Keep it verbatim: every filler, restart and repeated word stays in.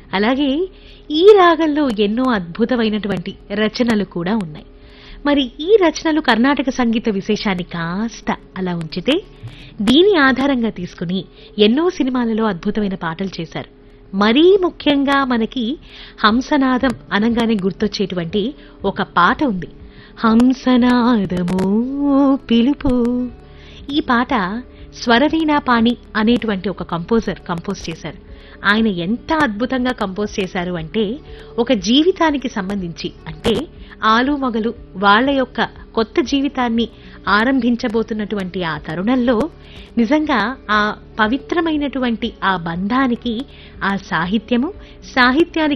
అలాగే ఈ రాగంలో ఎన్నో అద్భుతమైనటువంటి రచనలు కూడా ఉన్నాయి. మరి ఈ రచనలు కర్ణాటక సంగీత విశేషాన్ని కాస్త అలా ఉంచితే దీని ఆధారంగా తీసుకుని ఎన్నో సినిమాలలో అద్భుతమైన పాటలు చేశారు. మరీ ముఖ్యంగా మనకి హంసనాదం అనగానే గుర్తొచ్చేటువంటి ఒక పాట ఉంది, హంసనాదము పిలుపు. ఈ పాట స్వరవీణాపాణి అనేటువంటి ఒక కంపోజర్ కంపోజ్ చేశారు. ఆయన ఎంత అద్భుతంగా కంపోజ్ చేశారు అంటే, ఒక జీవితానికి సంబంధించి, అంటే ఆలు మగలు వాళ్ళ యొక్క కొత్త జీవితాన్ని ఆరంభించబోతున్నటువంటి ఆ తరుణంలో నిజంగా ఆ పవిత్రమైనటువంటి ఆ బంధానికి ఆ సాహిత్యము, సాహిత్యానికి